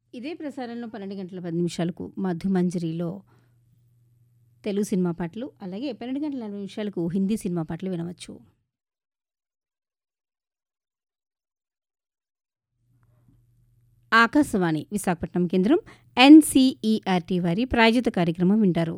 ఇదే ప్రసారంలో 12 గంటల 10 నిమిషాలకు మధుమంజరిలో తెలుగు సినిమా పాటలు, అలాగే 12 గంటల 40 నిమిషాలకు హిందీ సినిమా పాటలు వినవచ్చు. ఆకాశవాణి విశాఖపట్నం కేంద్రం ఎన్సీఈఆర్టీ వారి ప్రాయోజిత కార్యక్రమం వింటారు.